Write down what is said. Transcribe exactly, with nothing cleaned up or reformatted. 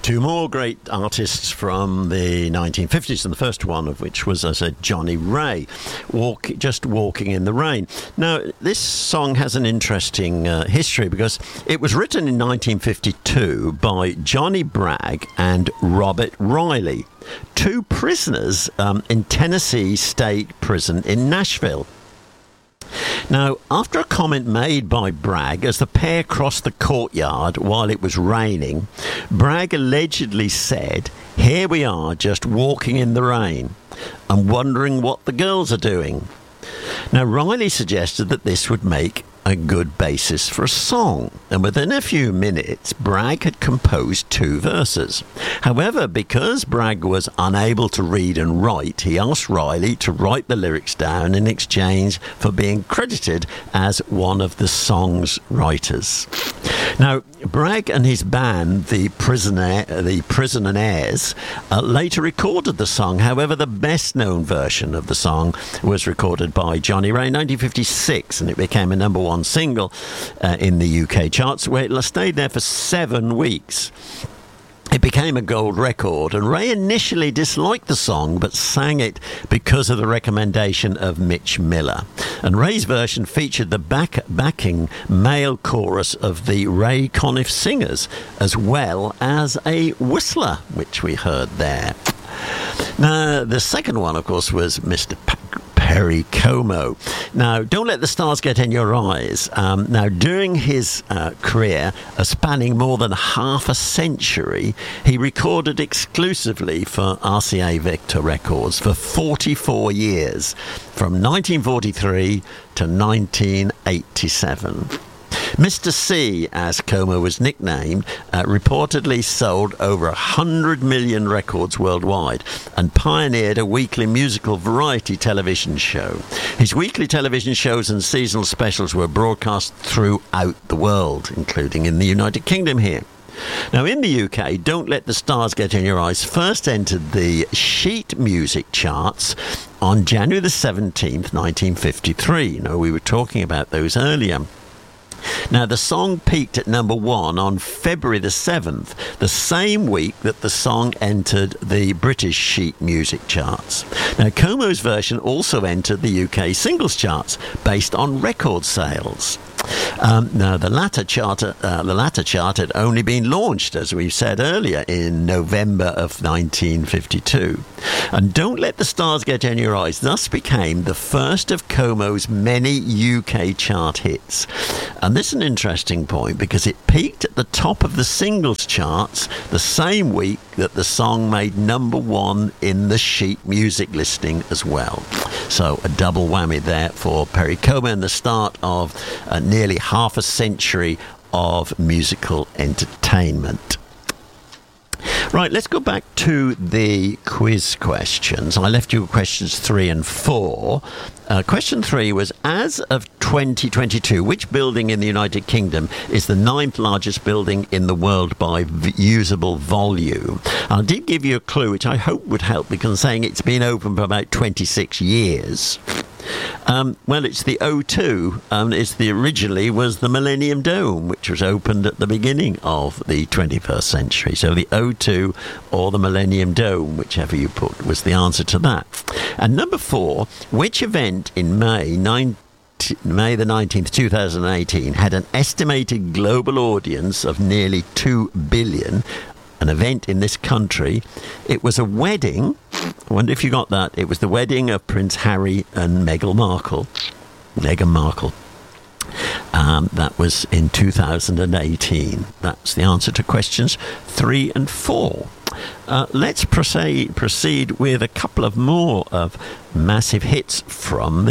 Two more great artists from the nineteen fifties, and the first one of which was, as I said, Johnny Ray, walk, just Walking in the Rain. Now, this song has an interesting uh, history because it was written in nineteen fifty-two by Johnny Bragg and Robert Riley, two prisoners um, in Tennessee State Prison in Nashville. Now, after a comment made by Bragg as the pair crossed the courtyard while it was raining, Bragg allegedly said, "Here we are, just walking in the rain and wondering what the girls are doing." Now, Riley suggested that this would make a good basis for a song, and within a few minutes Bragg had composed two verses. However, because Bragg was unable to read and write, he asked Riley to write the lyrics down in exchange for being credited as one of the song's writers. Now, Bragg and his band, the Prisoner, the Prisonaires, uh, later recorded the song. However, the best-known version of the song was recorded by Johnny Ray in nineteen fifty-six, and it became a number one single uh, in the U K charts, where it stayed there for seven weeks. It became a gold record, and Ray initially disliked the song but sang it because of the recommendation of Mitch Miller. And Ray's version featured the back, backing male chorus of the Ray Conniff Singers, as well as a whistler, which we heard there. Now, the second one, of course, was Mister P- Perry Como. Now, Don't Let the Stars Get in Your Eyes. Um, now, during his uh, career, uh, spanning more than half a century, he recorded exclusively for R C A Victor Records for forty-four years, from nineteen forty-three to nineteen eighty-seven. Mister C, as Como was nicknamed, uh, reportedly sold over one hundred million records worldwide and pioneered a weekly musical variety television show. His weekly television shows and seasonal specials were broadcast throughout the world, including in the United Kingdom here. Now, in the U K, Don't Let the Stars Get in Your Eyes first entered the sheet music charts on January the seventeenth, nineteen fifty-three. You know, we were talking about those earlier. Now, the song peaked at number one on February the seventh, the same week that the song entered the British sheet music charts. Now, Como's version also entered the U K singles charts based on record sales. Um, now, the latter chart, uh, the latter chart had only been launched, as we said earlier, in November of nineteen fifty-two. And Don't Let the Stars Get in Your Eyes thus became the first of Como's many U K chart hits. And this is an interesting point because it peaked at the top of the singles charts the same week that the song made number one in the sheet music listing as well. So a double whammy there for Perry Como and the start of uh, nearly half a century of musical entertainment. Right, let's go back to the quiz questions. I left you questions three and four. Uh, question three was, as of twenty twenty-two, which building in the United Kingdom is the ninth largest building in the world by v- usable volume? I did give you a clue, which I hope would help, because I'm saying it's been open for about twenty-six years. Um, well, it's the O two. Um, it's the originally was the Millennium Dome, which was opened at the beginning of the twenty-first century. So the O two or the Millennium Dome, whichever you put, was the answer to that. And number four, which event in May nineteenth May the nineteenth, two thousand eighteen, had an estimated global audience of nearly two billion? An event in this country. It was a wedding. I wonder if you got that. It was the wedding of Prince Harry and Meghan Markle. Meghan Markle. Um, that was in two thousand eighteen. That's the answer to questions three and four. Uh, let's proceed, proceed with a couple of more of massive hits from the